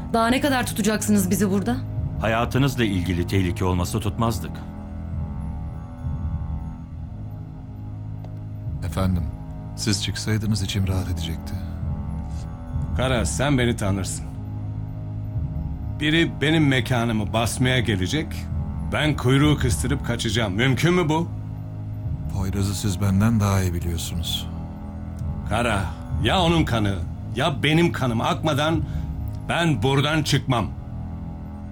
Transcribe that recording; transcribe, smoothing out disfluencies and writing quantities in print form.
Daha ne kadar tutacaksınız bizi burada? Hayatınızla ilgili tehlike olmasa tutmazdık. Efendim, siz çıksaydınız içim rahat edecekti. Kara, sen beni tanırsın. Biri benim mekanımı basmaya gelecek, ben kuyruğu kıstırıp kaçacağım. Mümkün mü bu? Poyraz'ı siz benden daha iyi biliyorsunuz. Kara, ya onun kanı ya benim kanım akmadan ben buradan çıkmam.